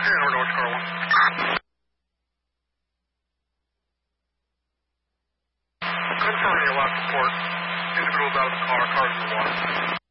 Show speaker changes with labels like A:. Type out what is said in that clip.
A: North car 1. Confirming your last report. Individuals out of the car, cars in the water.